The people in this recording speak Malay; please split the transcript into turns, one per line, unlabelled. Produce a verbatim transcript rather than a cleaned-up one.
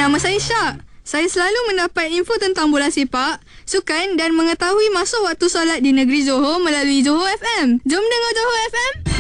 Nama saya Syak. Saya selalu mendapat info tentang bola sepak, sukan dan mengetahui masuk waktu solat di negeri Johor melalui Johor F M. Jom dengar Johor F M.